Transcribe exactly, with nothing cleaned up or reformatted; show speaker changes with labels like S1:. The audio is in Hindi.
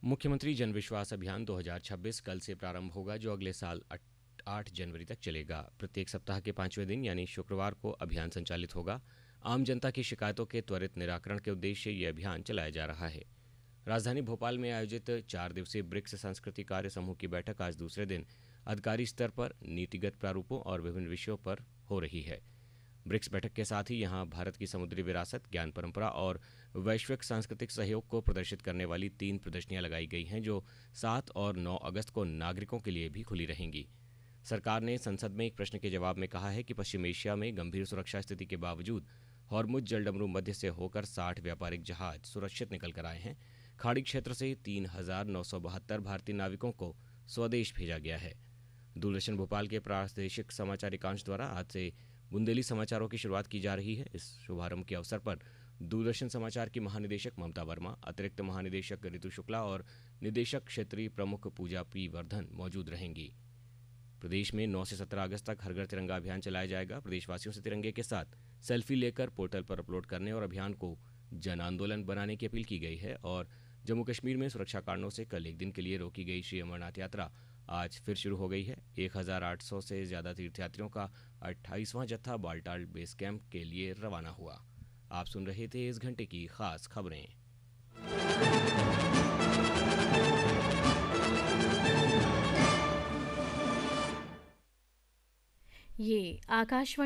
S1: मुख्यमंत्री जन विश्वास अभियान दो हज़ार छब्बीस कल से प्रारंभ होगा, जो अगले साल आठ जनवरी तक चलेगा। प्रत्येक सप्ताह के पांचवें दिन यानी शुक्रवार को अभियान संचालित होगा। आम जनता की शिकायतों के त्वरित निराकरण के उद्देश्य से ये अभियान चलाया जा रहा है। राजधानी भोपाल में आयोजित चार दिवसीय ब्रिक्स सांस्कृतिक कार्य समूह की बैठक आज दूसरे दिन अधिकारी स्तर पर नीतिगत प्रारूपों और विभिन्न विषयों पर हो रही है। ब्रिक्स बैठक के साथ ही यहां भारत की समुद्री विरासत, ज्ञान परंपरा और वैश्विक सांस्कृतिक सहयोग को प्रदर्शित करने वाली तीन प्रदर्शनियां लगाई गई हैं, जो सात और नौ अगस्त को नागरिकों के लिए भी खुली रहेंगी। सरकार ने संसद में एक प्रश्न के जवाब में कहा है कि पश्चिम एशिया में गंभीर सुरक्षा स्थिति के बावजूद हॉर्मुज जलडमरू मध्य से होकर साठ व्यापारिक जहाज सुरक्षित निकल कर आए हैं। खाड़ी क्षेत्र से तीन हजार नौ सौ बहत्तर भारतीय नाविकों को स्वदेश भेजा गया है। दूरदर्शन भोपाल के प्रादेशिक समाचार एकांश द्वारा आज से बुंदेली समाचारों की शुरुआत की जा रही है। इस शुभारंभ के अवसर पर दूरदर्शन समाचार की महानिदेशक ममता वर्मा, अतिरिक्त महानिदेशक ऋतु शुक्ला और निदेशक क्षेत्रीय प्रमुख पूजा पी वर्धन मौजूद रहेंगी। प्रदेश में नौ से सत्रह अगस्त तक हर घर तिरंगा अभियान चलाया जाएगा। प्रदेशवासियों से तिरंगे के साथ सेल्फी लेकर पोर्टल पर अपलोड करने और अभियान को जन आंदोलन बनाने की अपील की गई है। और जम्मू कश्मीर में सुरक्षा कारणों से कल एक दिन के लिए रोकी गई श्री अमरनाथ यात्रा आज फिर शुरू हो गई है। एक हज़ार आठ सौ से ज़्यादा तीर्थयात्रियों का अट्ठाईसवां जत्था बालटाल बेस कैंप के लिए रवाना हुआ। आप सुन रहे थे इस घंटे की खास खबरें।
S2: ये आकाशवाणी